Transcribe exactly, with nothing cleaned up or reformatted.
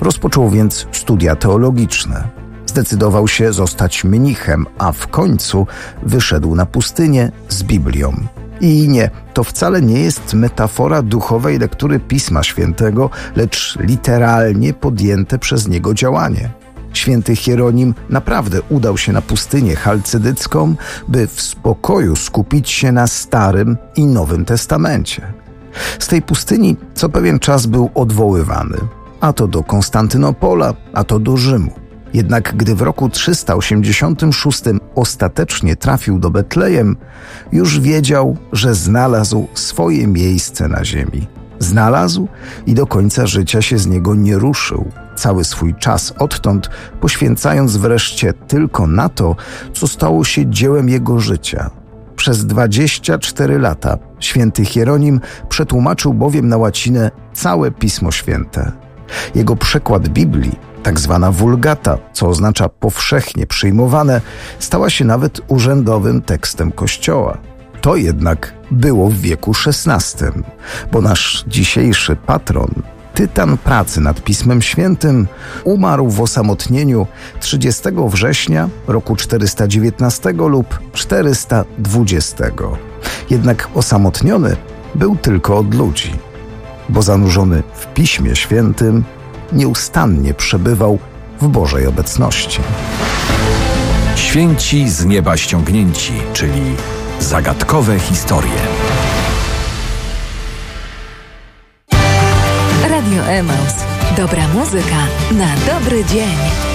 Rozpoczął więc studia teologiczne. Zdecydował się zostać mnichem, a w końcu wyszedł na pustynię z Biblią. I nie, to wcale nie jest metafora duchowej lektury Pisma Świętego, lecz literalnie podjęte przez niego działanie. Święty Hieronim naprawdę udał się na pustynię chalcydycką, by w spokoju skupić się na Starym i Nowym Testamencie. Z tej pustyni co pewien czas był odwoływany, a to do Konstantynopola, a to do Rzymu. Jednak gdy w roku trzysta osiemdziesiątym szóstym ostatecznie trafił do Betlejem, już wiedział, że znalazł swoje miejsce na ziemi. Znalazł i do końca życia się z niego nie ruszył, cały swój czas odtąd poświęcając wreszcie tylko na to, co stało się dziełem jego życia. Przez dwadzieścia cztery lata święty Hieronim przetłumaczył bowiem na łacinę całe Pismo Święte. Jego przekład Biblii, tak zwana Vulgata, co oznacza powszechnie przyjmowane, stała się nawet urzędowym tekstem Kościoła. To jednak było w wieku szesnastym, bo nasz dzisiejszy patron, tytan pracy nad Pismem Świętym, umarł w osamotnieniu trzydziestego września roku czterysta dziewiętnastego lub czterysta dwudziestego. Jednak osamotniony był tylko od ludzi, bo zanurzony w Piśmie Świętym nieustannie przebywał w Bożej obecności. Święci z nieba ściągnięci, czyli zagadkowe historie. Radio Emaus. Dobra muzyka na dobry dzień.